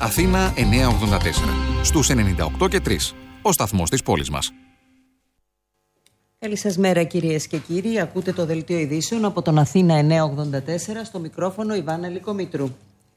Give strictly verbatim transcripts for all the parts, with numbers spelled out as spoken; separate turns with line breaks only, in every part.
Αθήνα εννιακόσια ογδόντα τέσσερα. Στους ενενήντα οκτώ και τρία. Ο σταθμός της πόλης μας.
Καλή σας μέρα κυρίες και κύριοι. Ακούτε το δελτίο ειδήσεων από τον Αθήνα εννιακόσια ογδόντα τέσσερα, στο μικρόφωνο Ιβάνα Λικομήτρου.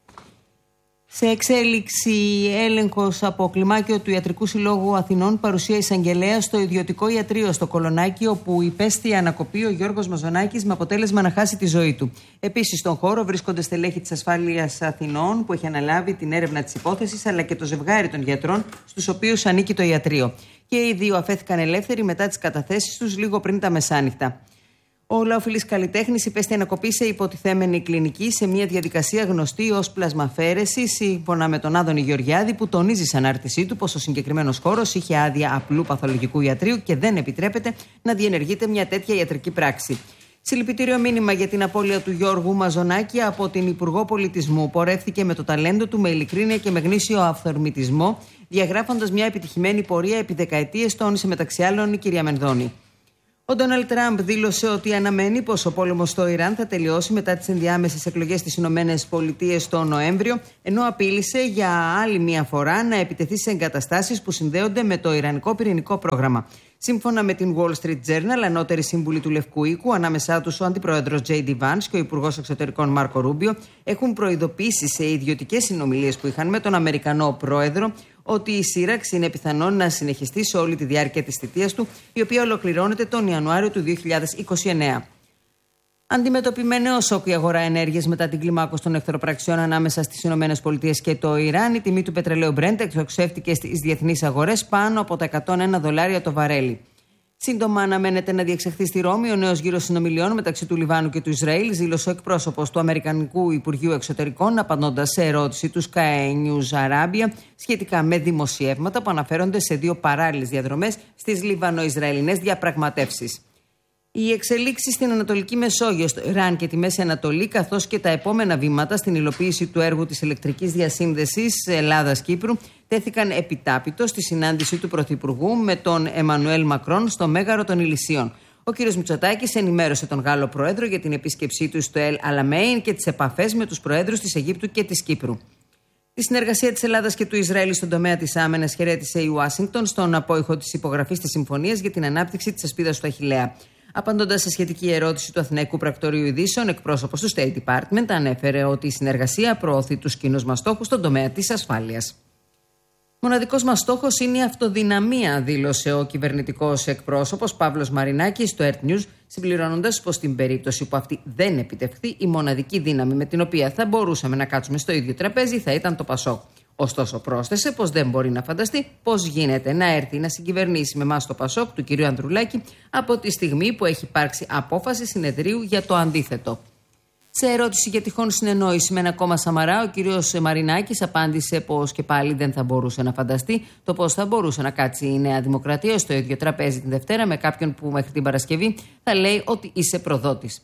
Σε εξέλιξη έλεγχος από κλιμάκιο του Ιατρικού Συλλόγου Αθηνών, παρουσία εισαγγελέα στο ιδιωτικό ιατρείο στο Κολονάκι, όπου υπέστη ανακοπή ο Γιώργος Μαζονάκης με αποτέλεσμα να χάσει τη ζωή του. Επίσης, στον χώρο βρίσκονται στελέχη της Ασφάλειας Αθηνών, που έχει αναλάβει την έρευνα της υπόθεσης, αλλά και το ζευγάρι των γιατρών, στους οποίους ανήκει το ιατρείο. Και οι δύο αφέθηκαν ελεύθεροι μετά τις καταθέσεις τους λίγο πριν τα μεσάνυχτα. Ο λαοφιλής καλλιτέχνης υπέστη ανακοπή σε υποτιθέμενη κλινική σε μια διαδικασία γνωστή ως πλασμαφέρεση, σύμφωνα με τον Άδωνη Γεωργιάδη, που τονίζει σε ανάρτησή του πως ο συγκεκριμένος χώρος είχε άδεια απλού παθολογικού ιατρείου και δεν επιτρέπεται να διενεργείται μια τέτοια ιατρική πράξη. Συλληπιτήριο μήνυμα για την απώλεια του Γιώργου Μαζονάκη από την Υπουργό Πολιτισμού. Πορεύθηκε με το ταλέντο του, με ειλικρίνεια και με γνήσιο αυθορμητισμό, διαγράφοντας μια επιτυχημένη πορεία επί δεκαετίες, τόνισε μεταξύ άλλων η κυρία Μενδώνη. Ο Ντόναλντ Τραμπ δήλωσε ότι αναμένει πως ο πόλεμος στο Ιράν θα τελειώσει μετά τις ενδιάμεσες εκλογές στις Ηνωμένες Πολιτείες τον Νοέμβριο, ενώ απείλησε για άλλη μία φορά να επιτεθεί σε εγκαταστάσεις που συνδέονται με το ιρανικό πυρηνικό πρόγραμμα. Σύμφωνα με την Wall Street Journal, ανώτεροι σύμβουλοι του Λευκού Οίκου, ανάμεσά τους ο αντιπρόεδρος τζέι ντι Vance και ο υπουργός εξωτερικών Μάρκο Ρούμπιο, έχουν προειδοποιήσει σε ιδιωτικές συνομιλίες που είχαν με τον Αμερικανό πρόεδρο ότι η σύραξη είναι πιθανόν να συνεχιστεί σε όλη τη διάρκεια της θητείας του, η οποία ολοκληρώνεται τον Ιανουάριο του δύο χιλιάδες είκοσι εννέα. Αντιμετωπιμένη νέο σοκ η αγορά ενέργειας μετά την κλιμάκωση των εχθροπραξιών ανάμεσα στις Ηνωμένες Πολιτείες και το Ιράν, η τιμή του πετρελαίου Brent εξοξεύτηκε στις διεθνείς αγορές πάνω από τα εκατόν ένα δολάρια το βαρέλι. Σύντομα αναμένεται να διεξαχθεί στη Ρώμη ο νέος γύρος συνομιλιών μεταξύ του Λιβάνου και του Ισραήλ, δήλωσε ο εκπρόσωπος του Αμερικανικού Υπουργείου Εξωτερικών, απαντώντας σε ερώτηση του Sky News Arabia σχετικά με δημοσιεύματα που αναφέρονται σε δύο παράλληλες διαδρομές στις Λιβανο-Ισραηλινές διαπραγματεύσεις. Οι εξελίξεις στην Ανατολική Μεσόγειο, στο Ιράν και τη Μέση Ανατολή, καθώς και τα επόμενα βήματα στην υλοποίηση του έργου της ηλεκτρικής διασύνδεσης Ελλάδας-Κύπρου, τέθηκαν επιτάπητο στη συνάντηση του Πρωθυπουργού με τον Εμμανουέλ Μακρόν στο Μέγαρο των Ηλυσίων. Ο κ. Μητσοτάκης ενημέρωσε τον Γάλλο Πρόεδρο για την επίσκεψή του στο Ελ Αλαμέιν και τις επαφές με τους Προέδρους της Αιγύπτου και της Κύπρου. Τη συνεργασία της Ελλάδας και του Ισραήλ στον τομέα της άμυνας χαιρέτησε η Ουάσιγκτον στον απόϊχο της υπογραφής της συμφωνίας για την ανάπτυξη της ασπίδας του Αχιλλέα. Απαντώντας σε σχετική ερώτηση του Αθηναϊκού Πρακτορείου Ειδήσεων, εκπρόσωπος του State Department ανέφερε ότι η συνεργασία προωθεί τους κοινούς μας στόχους στον τομέα της ασφάλειας. Μοναδικός μας στόχος είναι η αυτοδυναμία, δήλωσε ο κυβερνητικός εκπρόσωπος Παύλος Μαρινάκης στο Earth News, συμπληρώνοντας πως στην περίπτωση που αυτή δεν επιτευχθεί, η μοναδική δύναμη με την οποία θα μπορούσαμε να κάτσουμε στο ίδιο τραπέζι θα ήταν το Πασόκ. Ωστόσο, πρόσθεσε πως δεν μπορεί να φανταστεί πώς γίνεται να έρθει να συγκυβερνήσει με εμάς το Πασόκ του κ. Ανδρουλάκη από τη στιγμή που έχει υπάρξει απόφαση συνεδρίου για το αντίθετο. Σε ερώτηση για τυχόν συνεννόηση με ένα κόμμα Σαμαρά, ο κ. Μαρινάκης απάντησε πως και πάλι δεν θα μπορούσε να φανταστεί το πώς θα μπορούσε να κάτσει η Νέα Δημοκρατία στο ίδιο τραπέζι την Δευτέρα με κάποιον που μέχρι την Παρασκευή θα λέει ότι είσαι προδότης.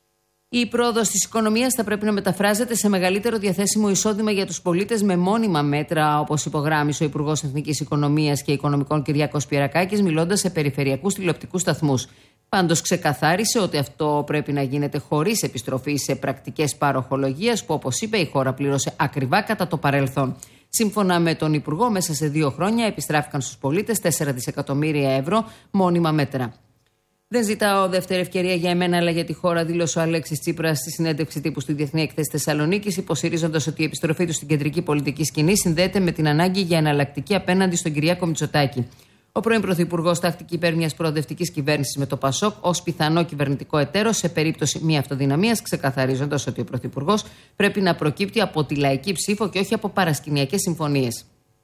Η πρόοδος της οικονομίας θα πρέπει να μεταφράζεται σε μεγαλύτερο διαθέσιμο εισόδημα για τους πολίτες με μόνιμα μέτρα, όπως υπογράμμισε ο Υπουργός Εθνικής Οικονομίας και Οικονομικών Κυριάκος Πιερακάκης, μιλώντας σε περιφερειακούς τηλεοπτικούς σταθμούς. Πάντως, ξεκαθάρισε ότι αυτό πρέπει να γίνεται χωρίς επιστροφή σε πρακτικές παροχολογίας που, όπως είπε, η χώρα πλήρωσε ακριβά κατά το παρελθόν. Σύμφωνα με τον Υπουργό, μέσα σε δύο χρόνια επιστράφηκαν στους πολίτες τέσσερα δισεκατομμύρια ευρώ μόνιμα μέτρα. Δεν ζητάω δεύτερη ευκαιρία για εμένα, αλλά για τη χώρα, δήλωσε ο Αλέξης Τσίπρας στη συνέντευξη τύπου στη Διεθνή Εκθέση Θεσσαλονίκης, υποστηρίζοντας ότι η επιστροφή του στην κεντρική πολιτική σκηνή συνδέεται με την ανάγκη για εναλλακτική απέναντι στον Κυριάκο Μητσοτάκη. Ο πρώην Πρωθυπουργός τάχθηκε υπέρ μιας προοδευτικής κυβέρνησης με το Πασόκ ως πιθανό κυβερνητικό εταίρο σε περίπτωση μη αυτοδυναμίας, ξεκαθαρίζοντας ότι ο Πρωθυπουργός πρέπει να προκύπτει από τη λαϊκή ψήφο και όχι από παρασκηνιακές συμφωνίες.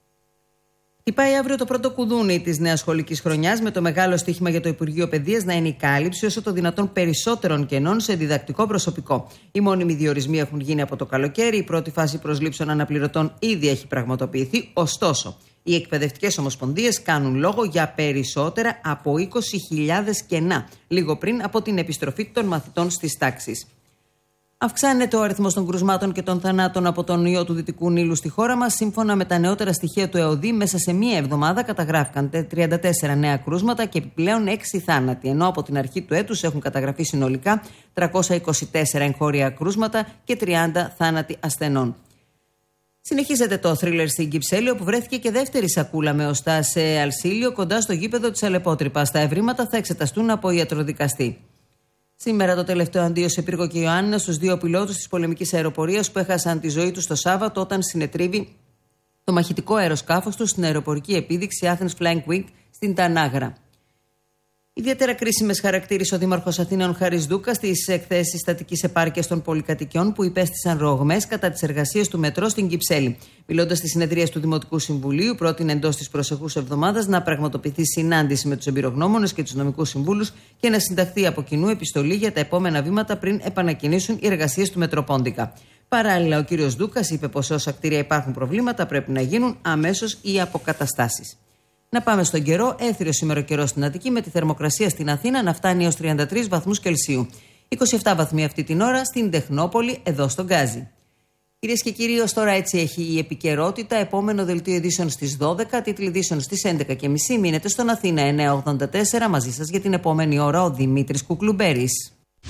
Χτυπάει αύριο το πρώτο κουδούνι της νέας σχολικής χρονιάς, με το μεγάλο στοίχημα για το Υπουργείο Παιδείας να είναι η κάλυψη όσο το δυνατόν περισσότερων κενών σε διδακτικό προσωπικό. Οι μόνιμοι διορισμοί έχουν γίνει από το καλοκαίρι, η πρώτη φάση προσλήψεων αναπληρωτών ήδη έχει πραγματοποιηθεί, ωστόσο. Οι εκπαιδευτικές ομοσπονδίες κάνουν λόγο για περισσότερα από είκοσι χιλιάδες κενά, λίγο πριν από την επιστροφή των μαθητών στις τάξεις. Αυξάνεται ο αριθμός των κρουσμάτων και των θανάτων από τον ιό του Δυτικού Νείλου στη χώρα μας. Σύμφωνα με τα νεότερα στοιχεία του ΕΟΔΗ, μέσα σε μία εβδομάδα καταγράφηκαν τριάντα τέσσερα νέα κρούσματα και επιπλέον έξι θάνατοι, ενώ από την αρχή του έτους έχουν καταγραφεί συνολικά τριακόσια είκοσι τέσσερα εγχώρια κρούσματα και τριάντα θάνατοι ασθενών. Συνεχίζεται το θρίλερ στην Κυψέλη, όπου βρέθηκε και δεύτερη σακούλα με οστά σε Αλσίλιο κοντά στο γήπεδο της Αλεπότρυπας. Τα ευρήματα θα εξεταστούν από ιατροδικαστή. Σήμερα το τελευταίο αντίο σε Πύργο και Ιωάννινα στους δύο πιλότους της πολεμικής αεροπορίας που έχασαν τη ζωή τους το Σάββατο όταν συνετρίβει το μαχητικό αεροσκάφος του στην αεροπορική επίδειξη Athens Flying Week στην Τανάγρα. Ιδιαίτερα κρίσιμες χαρακτήρισε ο Δήμαρχος Αθήνων Χάρης Δούκας στις εκθέσεις στατικής επάρκειας των πολυκατοικιών που υπέστησαν ρογμές κατά τις εργασίες του μετρό στην Κυψέλη. Μιλώντας στη συνεδρία του Δημοτικού Συμβουλίου, πρότεινε εντός της προσεχούς εβδομάδας να πραγματοποιηθεί συνάντηση με τους εμπειρογνώμονες και τους νομικούς συμβούλους και να συνταχθεί από κοινού επιστολή για τα επόμενα βήματα πριν επανακινήσουν οι εργασίες του Μετροπόντικα. Παράλληλα, ο κ. Δούκας είπε πως όσα κτίρια υπάρχουν προβλήματα πρέπει να γίνουν αμέσως οι αποκαταστάσεις. Να πάμε στον καιρό. Έθριο σήμερα ο καιρός στην Αττική, με τη θερμοκρασία στην Αθήνα να φτάνει έως τριάντα τρεις βαθμούς Κελσίου. είκοσι επτά βαθμοί αυτή την ώρα στην Τεχνόπολη, εδώ στον Γκάζι. Κυρίες και κύριοι, ως τώρα έτσι έχει η επικαιρότητα. Επόμενο δελτίο ειδήσεων στις δώδεκα, τίτλοι ειδήσεων στις έντεκα και μισή. Μείνετε στον Αθήνα εννιακόσια ογδόντα τέσσερα, μαζί σας για την επόμενη ώρα ο Δημήτρης Κουκλουμπέρης.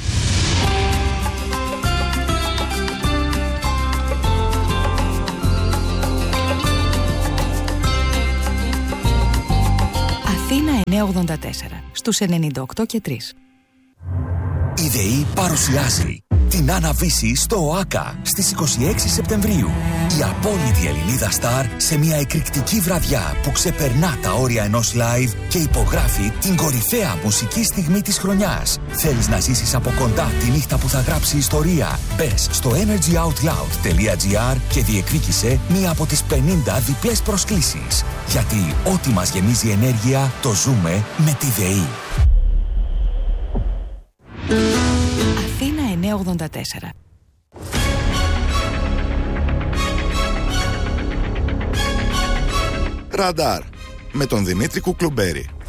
εννιακόσια ογδόντα τέσσερα στους ενενήντα οκτώ και τρία.
Η ΔΕΗ παρουσιάζει την Άννα-Βύση στο ΟΑΚΑ στις είκοσι έξι Σεπτεμβρίου. Η απόλυτη Ελληνίδα στάρ σε μια εκρηκτική βραδιά που ξεπερνά τα όρια ενός live και υπογράφει την κορυφαία μουσική στιγμή της χρονιάς. Θέλεις να ζήσεις από κοντά τη νύχτα που θα γράψει ιστορία? Μπες στο energyoutloud.gr και διεκδίκησε μία από τις πενήντα διπλές προσκλήσεις. Γιατί ό,τι μας γεμίζει ενέργεια το ζούμε με τη ΔΕΗ.
Αθήνα εννιακόσια ογδόντα τέσσερα.
Ραντάρ με τον Δημήτρη Κουκλουμπέρη.